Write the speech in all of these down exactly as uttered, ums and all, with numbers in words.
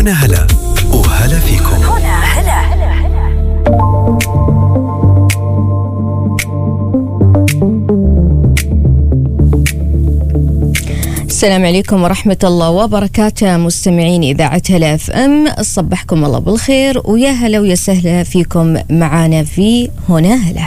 هنا هلا وهلا فيكم. هنا هلا. السلام عليكم ورحمة الله وبركاته، مستمعين إذاعة هلا اف ام، صبحكم الله بالخير ويا هلا ويا سهلا فيكم معانا في هنا هلا.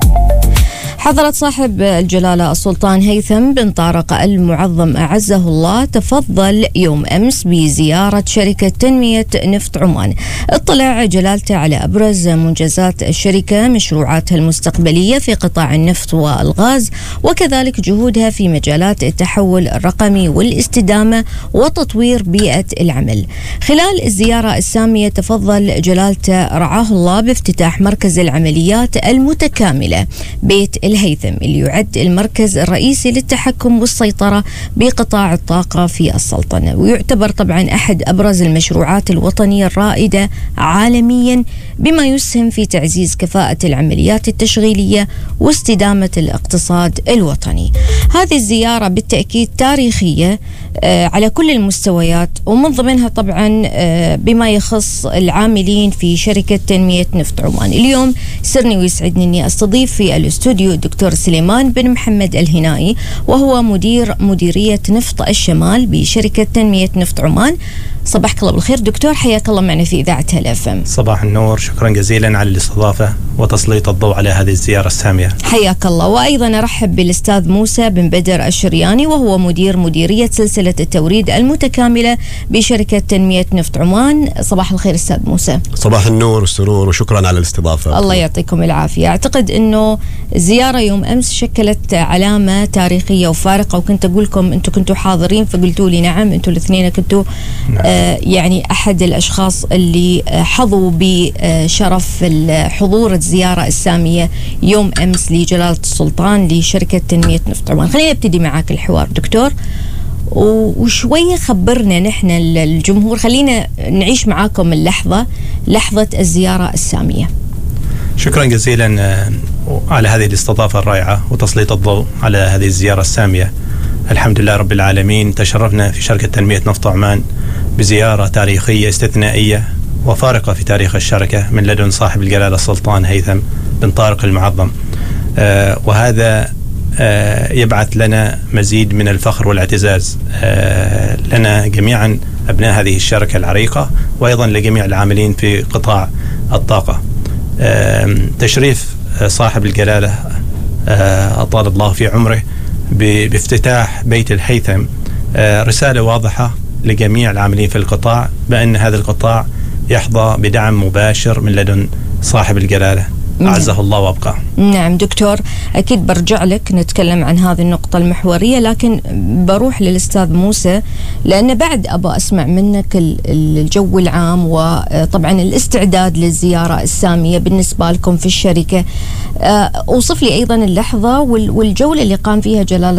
حضرت صاحب الجلالة السلطان هيثم بن طارق المعظم أعزه الله تفضل يوم أمس بزيارة شركة تنمية نفط عمان. اطلع جلالته على أبرز منجزات الشركة، مشروعاتها المستقبلية في قطاع النفط والغاز، وكذلك جهودها في مجالات التحول الرقمي والاستدامة وتطوير بيئة العمل. خلال الزيارة السامية تفضل جلالته رعاه الله بافتتاح مركز العمليات المتكاملة بيت الهيثم، اللي يعد المركز الرئيسي للتحكم والسيطرة بقطاع الطاقة في السلطنة، ويعتبر طبعا أحد أبرز المشروعات الوطنية الرائدة عالميا، بما يسهم في تعزيز كفاءة العمليات التشغيلية واستدامة الاقتصاد الوطني. هذه الزيارة بالتأكيد تاريخية آه على كل المستويات، ومن ضمنها طبعا آه بما يخص العاملين في شركة تنمية نفط عمان. اليوم سرني ويسعدني أني أستضيف في الاستوديو الدكتور سليمان بن محمد الهنائي، وهو مدير مديرية نفط الشمال بشركة تنمية نفط عمان. صباحك الله بالخير دكتور، حياك الله معنا في إذاعة هلا اف ام. صباح النور، شكرا جزيلا على الاستضافة وتسليط الضوء على هذه الزيارة السامية. حياك الله. وأيضا أرحب بالأستاذ موسى بن بدر الشرياني، وهو مدير مديرية سلسلة التوريد المتكاملة بشركة تنمية نفط عمان. صباح الخير أستاذ موسى. صباح النور والسرور، وشكرا على الاستضافة. الله يعطيكم العافية. أعتقد أنه الزيارة يوم أمس شكلت علامة تاريخية وفارقة، وكنت أقول لكم أنتم كنتوا حاضرين فقلتوا لي نعم، أنتم الاثنين كنتوا نعم. آه يعني أحد الأشخاص اللي حظوا بشرف حضور الزيارة السامية يوم أمس لجلالة السلطان لشركة تنمية نفط عمان. خلينا نبتدي معاك الحوار دكتور، وشوية خبرنا نحن الجمهور، خلينا نعيش معاكم اللحظة، لحظة الزيارة السامية. شكرا جزيلا على هذه الاستضافة الرائعة وتسليط الضوء على هذه الزيارة السامية. الحمد لله رب العالمين، تشرفنا في شركة تنمية نفط عمان بزيارة تاريخية استثنائية وفارقة في تاريخ الشركة من لدن صاحب الجلالة السلطان هيثم بن طارق المعظم، آه وهذا آه يبعث لنا مزيد من الفخر والاعتزاز آه لنا جميعا أبناء هذه الشركة العريقة، وأيضا لجميع العاملين في قطاع الطاقة. آه تشريف صاحب الجلالة آه أطال الله في عمره بافتتاح بيت الهيثم آه رسالة واضحة لجميع العاملين في القطاع بأن هذا القطاع يحظى بدعم مباشر من لدن صاحب الجلالة أعزه الله وأبقاه. نعم دكتور، أكيد برجع لك نتكلم عن هذه النقطة المحورية، لكن بروح للأستاذ موسى لأن بعد أبغى أسمع منك الجو العام وطبعا الاستعداد للزيارة السامية بالنسبة لكم في الشركة. أوصف لي أيضا اللحظة والجولة اللي قام فيها جلالة